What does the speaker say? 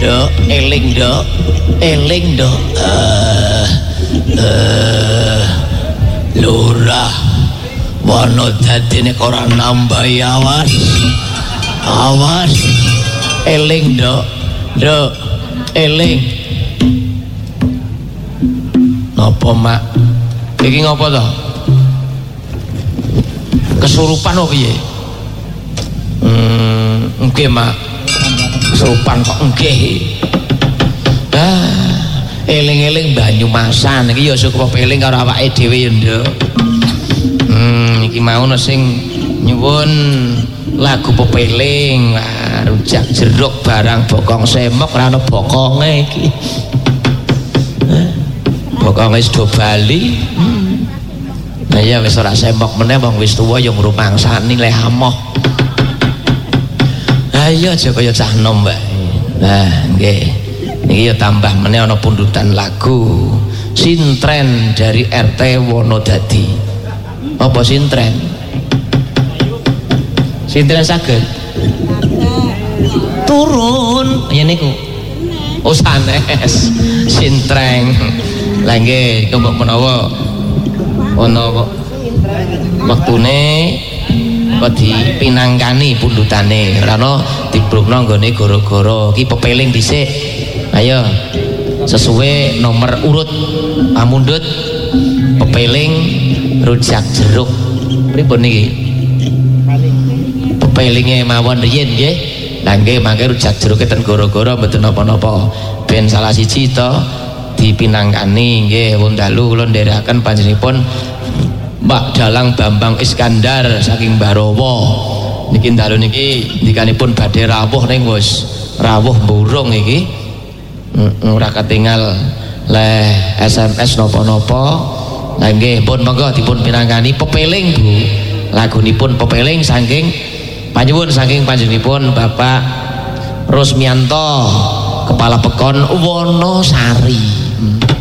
eling nduk lurah wono dadine ora nambahi awas eling nduk eling napa mak iki ngopo to kesurupan opo piye nggih mak kesurupan kok nggih eling-eling Banyumasan iki ya cukup eling karo awake dhewe ya nduk iki mau sing nyuwun lagu pepeling rujak jeruk barang bokong semok ora ana bokonge iki bokonge wis do bali nah ya wis ora semok meneh wong wis tuwa ya ngrumangsani leh amoh ayo aja kaya cah nom wae nah nggih ini ya tambah meneh ana pundutan lagu sintren dari RT Wonodadi apa sintren saged turun ya niku oh sanes sintren lha nggih kok menawa ana wektune kok dipinangkani pundutane ora ana dibrukno nggone gara-gara iki pepeling dhisik ayo sesuai nomor urut pamundhut pepeling rujak jeruk pripun niki pepelinge mawon riyin nggih lha nggih mangke rujak jeruke ten gara-gara mboten napa-napa ben salah siji to dipinangkani nggih wong dalu kula nderekaken panjenenganipun Mbak Dalang Bambang Iskandar saking Barawa niki dalu niki dikanipun badhe rawuh ning wis rawuh burung iki ora ketinggal leh SMS napa-napa lha nggih pun monggo dipun pinangkani pepeling Bu lagunipun pepeling saking panyuwun saking panjenenganipun Bapak Rusmianto Kepala Pekon Wonosari